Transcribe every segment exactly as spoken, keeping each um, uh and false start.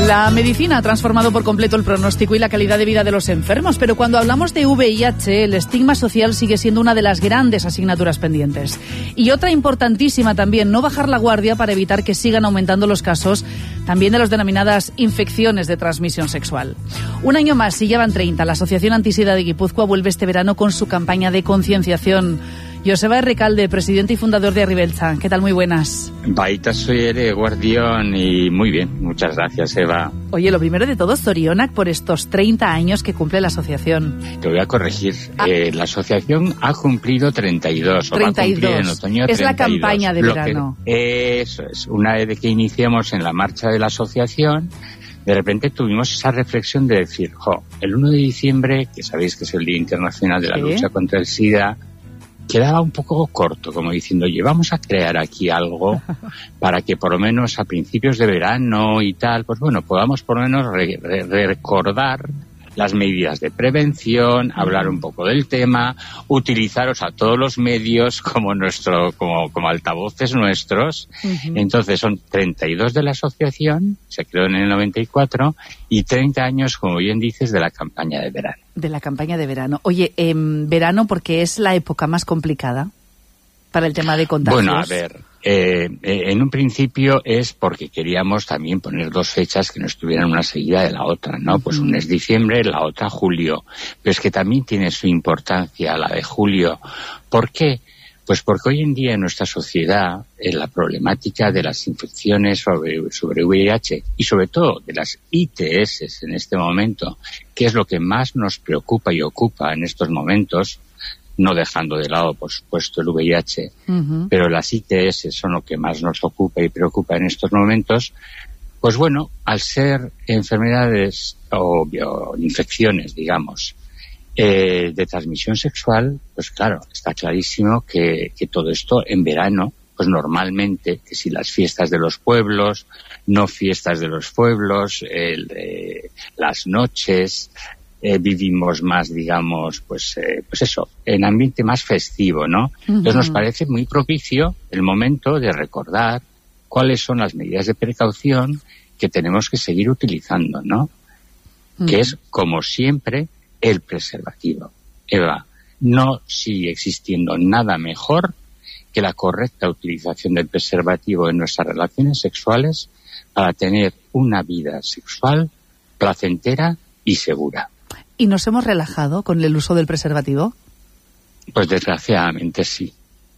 La medicina ha transformado por completo el pronóstico y la calidad de vida de los enfermos, pero cuando hablamos de V I H, el estigma social sigue siendo una de las grandes asignaturas pendientes. Y otra importantísima también, no bajar la guardia para evitar que sigan aumentando los casos también de las denominadas infecciones de transmisión sexual. Un año más, y ya van treinta, la Asociación Antisida de Guipúzcoa vuelve este verano con su campaña de concienciación. Joseba Recalde, presidente y fundador de Arribeltza. ¿Qué tal? Muy buenas. Baita soy Ere, guardión, y muy bien. Muchas gracias, Eva. Oye, lo primero de todo, Zorionak, por estos treinta años que cumple la asociación. Te voy a corregir. Ah. Eh, la asociación ha cumplido treinta y dos. treinta y dos. O va a cumplir en otoño es treinta y dos. La campaña de Lo verano. Que, eso es. Una vez que iniciamos en la marcha de la asociación, de repente tuvimos esa reflexión de decir, jo, el uno de diciembre, que sabéis que es el Día Internacional de la ¿Sí? Lucha contra el SIDA, quedaba un poco corto, como diciendo, oye, vamos a crear aquí algo para que por lo menos a principios de verano y tal, pues bueno, podamos por lo menos re- re- recordar las medidas de prevención, hablar un poco del tema, utilizaros a todos los medios como nuestro, como, como altavoces nuestros. Uh-huh. Entonces son treinta y dos de la asociación, se creó en el noventa y cuatro, y treinta años, como bien dices, de la campaña de verano. De la campaña de verano. Oye, eh, verano porque es la época más complicada para el tema de contagios. Bueno, a ver, eh, eh, en un principio es porque queríamos también poner dos fechas que no estuvieran una seguida de la otra, ¿no? Pues una es diciembre, la otra julio. Pero es que también tiene su importancia la de julio. ¿Por qué? Pues porque hoy en día en nuestra sociedad eh, la problemática de las infecciones sobre, sobre V I H y sobre todo de las I T S en este momento, que es lo que más nos preocupa y ocupa en estos momentos, no dejando de lado, por supuesto, el V I H, uh-huh. pero las I T S son lo que más nos ocupa y preocupa en estos momentos. Pues bueno, al ser enfermedades o, o infecciones, digamos, eh, de transmisión sexual, pues claro, está clarísimo que, que todo esto en verano, pues normalmente, que si las fiestas de los pueblos, no fiestas de los pueblos, el, eh, las noches, Eh, vivimos más, digamos, pues eh, pues eso, en ambiente más festivo, ¿no? Uh-huh. Entonces nos parece muy propicio el momento de recordar cuáles son las medidas de precaución que tenemos que seguir utilizando, ¿no? Uh-huh. Que es, como siempre, el preservativo. Eva, no sigue existiendo nada mejor que la correcta utilización del preservativo en nuestras relaciones sexuales para tener una vida sexual placentera y segura. ¿Y nos hemos relajado con el uso del preservativo? Pues desgraciadamente sí.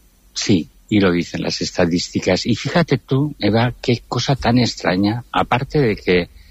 Sí, y lo dicen las estadísticas. Y fíjate tú, Eva, qué cosa tan extraña, aparte de que